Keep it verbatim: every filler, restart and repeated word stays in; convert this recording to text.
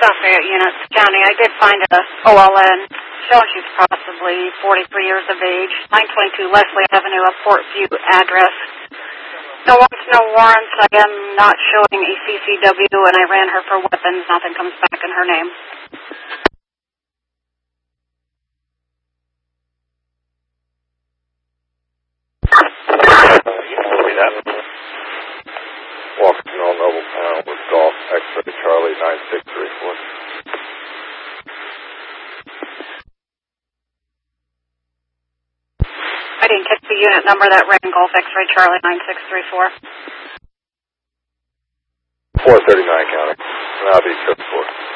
Lafayette Units County. I did find a O L N showing she's possibly forty-three years of age. nine twenty-two Leslie Avenue, a Port View address. No wants, no warrants. I am not showing a C C W, and I ran her for weapons. Nothing comes back in her name. Copy that. Washington All Noble Panel with Golf X-Ray Charlie nine six three four. I didn't catch the unit number that ran Golf X-Ray Charlie nine six three four. four thirty-nine County. That'll be code four.